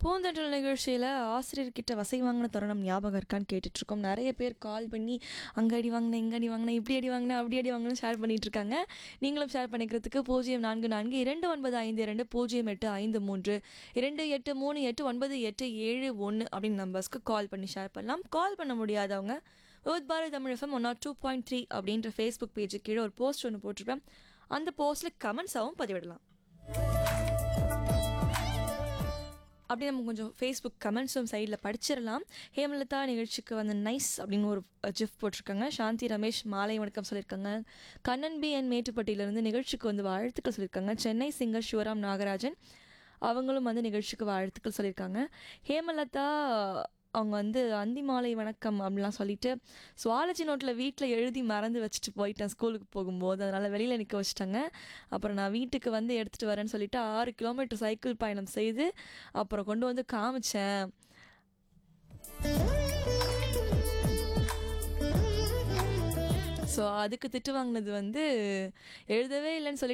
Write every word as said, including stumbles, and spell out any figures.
பூந்தென்றல் நிகழ்ச்சியில் ஆசிரியர்கிட்ட வசை வாங்கின தருணம் ஞாபகம் இருக்கான்னு கேட்டுட்ருக்கோம். நிறைய பேர் கால் பண்ணி அங்கே அடி வாங்கினேன், இங்கே அடி வாங்கினேன், இப்படி அடி வாங்கினேன், அப்படி அடி வாங்கினேன்னு ஷேர் பண்ணிகிட்டு இருக்காங்க. நீங்களும் ஷேர் பண்ணிக்கிறதுக்கு பூஜ்ஜியம் நான்கு நான்கு இரண்டு ஒன்பது ஐந்து இரண்டு பூஜ்ஜியம் எட்டு ஐந்து மூன்று இரண்டு எட்டு மூணு எட்டு ஒன்பது எட்டு ஏழு ஒன்று அப்படின்னு நம்பர்ஸ்க்கு கால் பண்ணி ஷேர் பண்ணலாம். கால் பண்ண முடியாதவங்க oath Bharat Tamil FM one not two point three அப்படின்ற ஃபேஸ்புக் பேஜுக்கு கீழே ஒரு போஸ்ட் ஒன்று போட்டிருப்பேன். அந்த போஸ்ட்டில் கமெண்ட்ஸாகவும் பதிவிடலாம். அப்படி நம்ம கொஞ்சம் ஃபேஸ்புக் கமெண்ட்ஸும் சைடில் படிச்சிடலாம். ஹேமலதா நிகழ்ச்சிக்கு வந்து நைஸ் அப்படின்னு ஒரு ஜிஃப் போட்டிருக்காங்க. சாந்தி ரமேஷ் மாலை வணக்கம் சொல்லியிருக்காங்க. கண்ணன் பி என் மேட்டுப்பட்டியிலேருந்து நிகழ்ச்சிக்கு வந்து வாழ்த்துக்கள் சொல்லியிருக்காங்க. சென்னை சிங்கர் சிவராம் நாகராஜன் அவங்களும் வந்து நிகழ்ச்சிக்கு வாழ்த்துக்கள் சொல்லியிருக்காங்க. ஹேமலதா அவங்க வந்து அந்தி மாலை வணக்கம் அப்படிலாம் சொல்லிட்டு சுவாலஜி நோட்டில் வீட்டில் எழுதி மறந்து வச்சுட்டு போயிட்டேன் ஸ்கூலுக்கு போகும்போது. அதனால் வெளியில் நிற்க வச்சுட்டாங்க. அப்புறம் நான் வீட்டுக்கு வந்து எடுத்துகிட்டு வரேன்னு சொல்லிட்டு ஆறு கிலோமீட்டர் சைக்கிள் பயணம் செய்து அப்புறம் கொண்டு வந்து காமிச்சேன். ஸோ அதுக்கு திட்டு வாங்கினது வந்து எழுதவே இல்லைன்னு சொல்லி